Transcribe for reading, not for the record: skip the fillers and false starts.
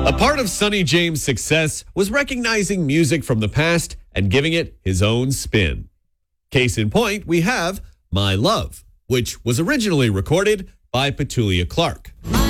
A part of Sonny James' success was recognizing music from the past and giving it his own spin. Case in point, we have My Love, which was originally recorded by Petula Clark.